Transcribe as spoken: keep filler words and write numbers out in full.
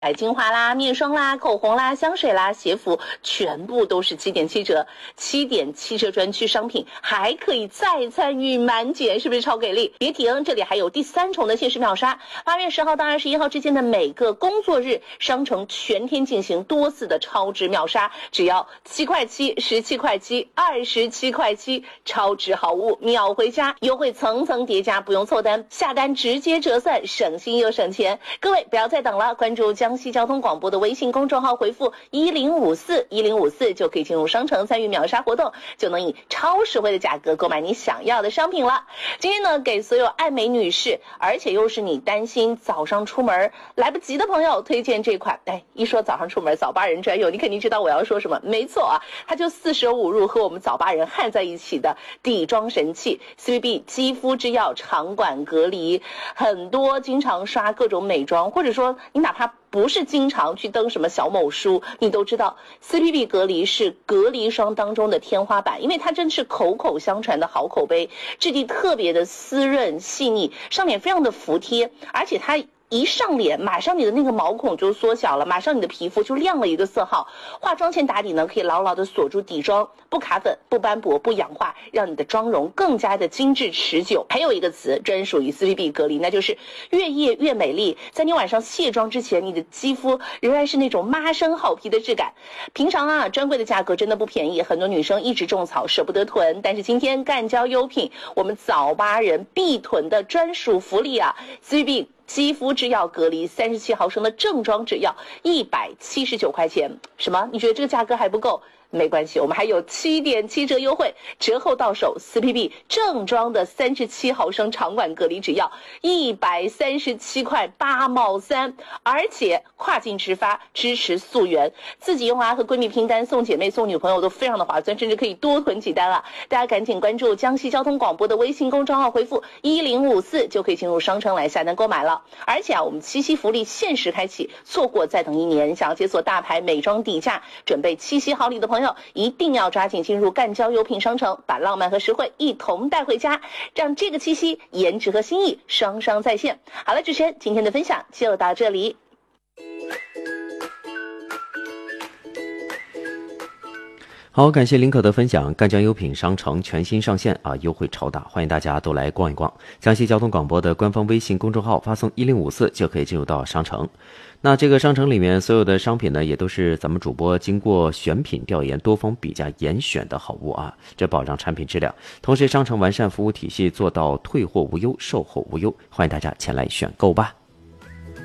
哎，精华啦、面霜啦、口红啦、香水啦、鞋服，全部都是七点七折，七点七折专区商品还可以再参与满减，是不是超给力？别停，这里还有第三重的限时秒杀，八月十号到二十一号之间的每个工作日，商城全天进行多次的超值秒杀，只要七块七、十七块七、二十七块七，超值好物秒回家，优惠层层叠加，不用凑单，下单直接折算，省心又省钱。各位不要再等了，关注江西交通广播的微信公众号，回复一零五四一零五四就可以进入商城参与秒杀活动，就能以超实惠的价格购买你想要的商品了。今天呢，给所有爱美女士，而且又是你担心早上出门来不及的朋友，推荐这款。哎，一说早上出门早八人专用，你肯定知道我要说什么。没错啊，它就四舍五入和我们早八人焊在一起的底妆神器 C V B 肌肤之钥长管隔离。很多经常刷各种美妆，或者说你哪怕不是经常去登什么小某书，你都知道 C P B 隔离是隔离霜当中的天花板，因为它真是口口相传的好口碑，质地特别的湿润细腻，上脸非常的服帖，而且它一上脸，马上你的那个毛孔就缩小了，马上你的皮肤就亮了一个色号。化妆前打底呢，可以牢牢的锁住底妆，不卡粉、不斑驳、不氧化，让你的妆容更加的精致持久。还有一个词专属于 C P B 隔离，那就是越夜越美丽。在你晚上卸妆之前，你的肌肤仍然是那种妈生好皮的质感。平常啊，专柜的价格真的不便宜，很多女生一直种草舍不得囤，但是今天干胶优品，我们早八人必囤的专属福利啊 ，C P B。肌肤之钥隔离三十七毫升的正装只要一百七十九块钱，什么？你觉得这个价格还不够？没关系，我们还有七点七折优惠，折后到手 C P B 正装的三十七毫升长管隔离只要一百三十七块八毛三，而且跨境直发，支持溯源，自己用啊和闺蜜拼单，送姐妹送女朋友都非常的划算，甚至可以多囤几单啊！大家赶紧关注江西交通广播的微信公众号，回复一零五四就可以进入商城来下单购买了。而且啊，我们七夕福利限时开启，错过再等一年。想要解锁大牌美妆底价，准备七夕好礼的朋友，一定要抓紧进入干胶优品商城，把浪漫和实惠一同带回家，让这个七夕颜值和心意双双在线。好了，主持人今天的分享就到这里。 好，感谢林可的分享。赣江优品商城全新上线啊，优惠超大，欢迎大家都来逛一逛。江西交通广播的官方微信公众号发送一零五四就可以进入到商城。那这个商城里面所有的商品呢，也都是咱们主播经过选品调研、多方比价严选的好物啊，这保障产品质量。同时，商城完善服务体系，做到退货无忧、售后无忧，欢迎大家前来选购吧。